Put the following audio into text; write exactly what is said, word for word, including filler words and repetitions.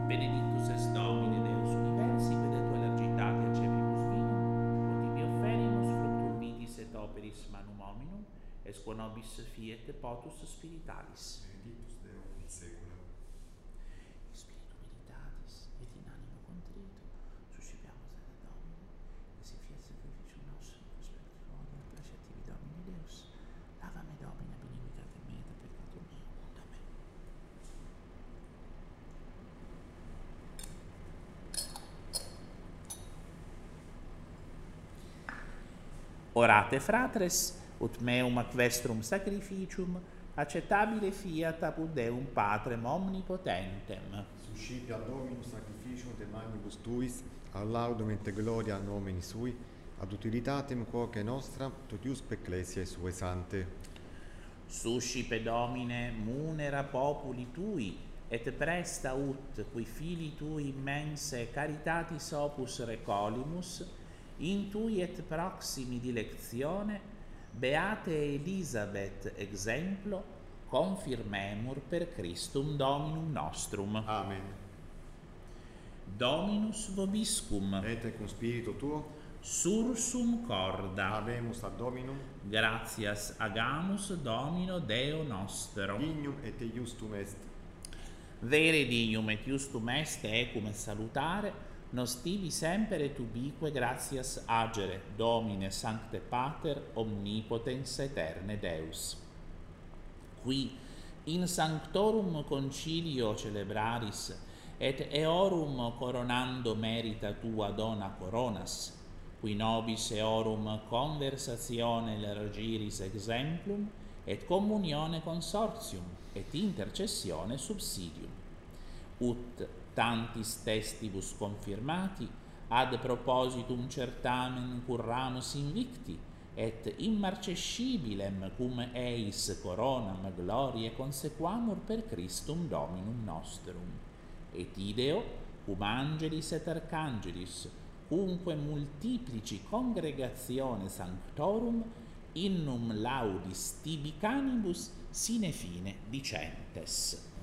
Benedictus es Domine Deus universi, vedetur elargitate acepibus vinum, motivi offerimus fructum vitis et operis manum hominum, es quo nobis fiet potus spiritualis. Benedictus Deus in saecula. Spiritu meditatis et in animo contrito, suscipiamus ad Domine, et si fiat sacrificium nostrum prospecti honor placetivi Domini Deus. Lava me Domine ab iniquitate mea, et peccatum meum. Amen. Orate fratres, ut meum ac vestrum sacrificium acceptabile fiat apud Deum Patrem omnipotentem. Suscipia Dominus sacrificium de manibus tuis, ad laudum et gloria nomini sui, ad utilitatem quoque nostra, totiusque ecclesiae sue sante. Suscipe Domine munera populi tui, et presta ut, qui fili tui immense caritatis opus recolimus, in tui et proximi dilectione, beate Elisabeth exemplo, confirmemur per Christum Dominum nostrum. Amen. Dominus vobiscum, Et cum spiritu tuo, sursum corda, habemus ad Dominum, gratias agamus Domino Deo nostro. dignum et iustum est. Vere dignum et justum est ecum et salutare, nos tibi semper et ubique gratias agere, Domine Sancte Pater, omnipotens aeterne Deus. Qui in sanctorum concilio celebraris, et eorum coronando merita tua dona coronas, qui nobis eorum conversatione largiris exemplum, et communione consortium, et intercessione subsidium. Ut tantis testibus confirmati, ad propositum certamen curramus invicti, et immarcescibilem cum eis coronam gloriae consequamur per Christum Dominum nostrum. Et ideo, cum angelis et arcangelis, cumque multiplici congregatione sanctorum, innum laudis tibi canibus sine fine dicentes.